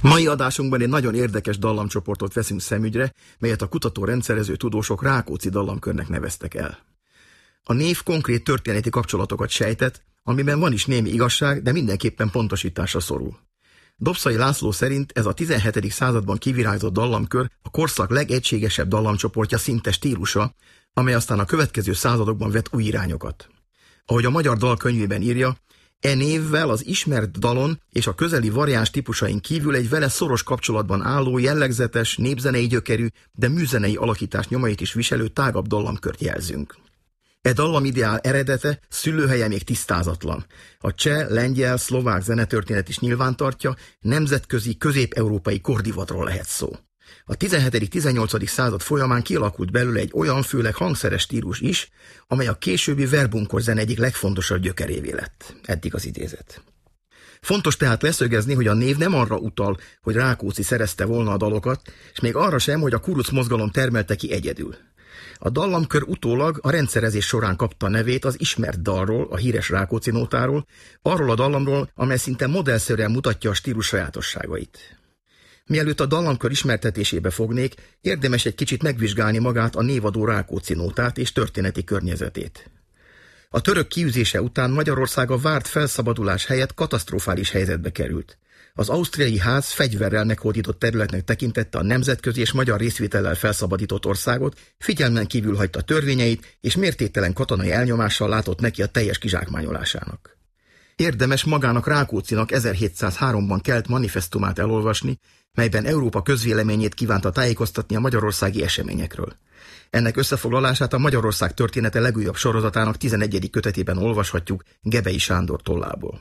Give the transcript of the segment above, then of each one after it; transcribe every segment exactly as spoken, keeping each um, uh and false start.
Mai adásunkban egy nagyon érdekes dallamcsoportot veszünk szemügyre, melyet a kutató rendszerező tudósok Rákóczi dallamkörnek neveztek el. A név konkrét történeti kapcsolatokat sejtett, amiben van is némi igazság, de mindenképpen pontosításra szorul. Dobszai László szerint ez a tizenhetedik században kivirágzott dallamkör a korszak legegységesebb dallamcsoportja szinte stílusa, amely aztán a következő századokban vett új irányokat. Ahogy a Magyar Dal könyvében írja, e névvel az ismert dalon és a közeli variáns típusain kívül egy vele szoros kapcsolatban álló, jellegzetes, népzenei gyökerű, de műzenei alakítás nyomait is viselő tágabb dallamkört jelzünk. E dallamideál eredete, szülőhelye még tisztázatlan. A cseh, lengyel, szlovák zenetörténet is nyilvántartja, nemzetközi, közép-európai kordivatról lehet szó. A tizenhetedik-tizennyolcadik század folyamán kialakult belőle egy olyan főleg hangszeres stílus is, amely a későbbi verbunkor zene egyik legfontosabb gyökerévé lett. Eddig az idézet. Fontos tehát leszögezni, hogy a név nem arra utal, hogy Rákóczi szerezte volna a dalokat, és még arra sem, hogy a kuruc mozgalom termelte ki egyedül. A dallamkör utólag a rendszerezés során kapta nevét az ismert dalról, a híres Rákóczi nótáról, arról a dallamról, amely szinte modellszerűen mutatja a stílus sajátosságait. Mielőtt a dallamkör ismertetésébe fognék, érdemes egy kicsit megvizsgálni magát a névadó Rákóczi nótát és történeti környezetét. A török kiűzése után Magyarország a várt felszabadulás helyett katasztrofális helyzetbe került. Az ausztriai ház fegyverrel meghódított területnek tekintette a nemzetközi és magyar részvétellel felszabadított országot, figyelmen kívül hagyta törvényeit, és mértéktelen katonai elnyomással látott neki a teljes kizsákmányolásának. Érdemes magának Rákóczinak ezerhétszázháromban kelt manifesztumát elolvasni, melyben Európa közvéleményét kívánta tájékoztatni a magyarországi eseményekről. Ennek összefoglalását a Magyarország története legújabb sorozatának tizenegyedik kötetében olvashatjuk Gebei Sándor tollából.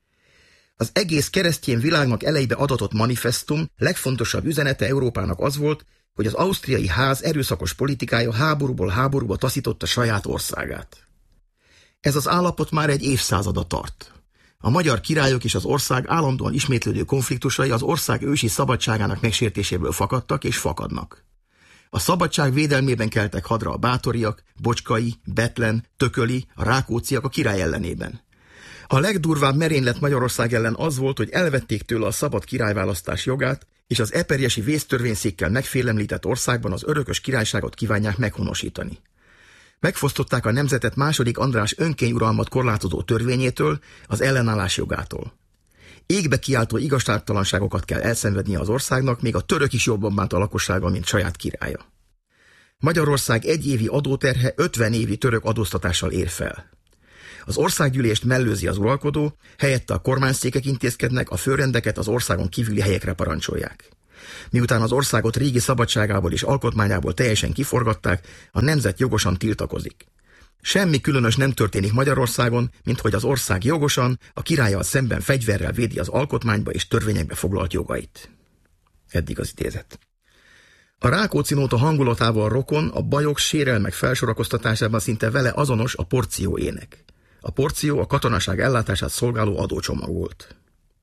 Az egész keresztény világnak elejébe adatott manifesztum legfontosabb üzenete Európának az volt, hogy az ausztriai ház erőszakos politikája háborúból háborúba taszította saját országát. Ez az állapot már egy évszázada tart. A magyar királyok és az ország állandóan ismétlődő konfliktusai az ország ősi szabadságának megsértéséből fakadtak és fakadnak. A szabadság védelmében keltek hadra a bátoriak, Bocskai, Bethlen, Tököli, a Rákócziak a király ellenében. A legdurvább merénylet Magyarország ellen az volt, hogy elvették tőle a szabad királyválasztás jogát, és az eperjesi vésztörvényszékkel megfélemlített országban az örökös királyságot kívánják meghonosítani. Megfosztották a nemzetet második András önkényuralmat korlátozó törvényétől, az ellenállás jogától. Égbe kiáltó igazságtalanságokat kell elszenvednie az országnak, még a török is jobban bánt a lakossága, mint saját királya. Magyarország egyévi adóterhe ötven évi török adóztatással ér fel. Az országgyűlést mellőzi az uralkodó, helyette a kormányszékek intézkednek, a főrendeket az országon kívüli helyekre parancsolják. Miután az országot régi szabadságából és alkotmányából teljesen kiforgatták, a nemzet jogosan tiltakozik. Semmi különös nem történik Magyarországon, mint hogy az ország jogosan, a királlyal szemben fegyverrel védi az alkotmányba és törvényekbe foglalt jogait. Eddig az idézet. A Rákóczi nóta hangulatával rokon, a bajok, sérelmek felsorakoztatásában szinte vele azonos a porció ének. A porció a katonaság ellátását szolgáló adócsomag volt.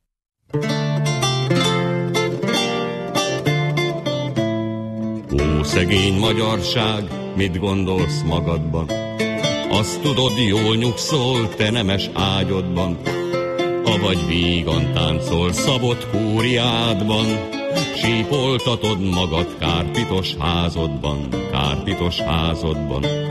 Ó, szegény magyarság, mit gondolsz magadban? Azt tudod, jól nyugszol te nemes ágyodban, avagy vígan táncol szabott kúriádban, sípoltatod magad kárpitos házodban, kárpitos házodban.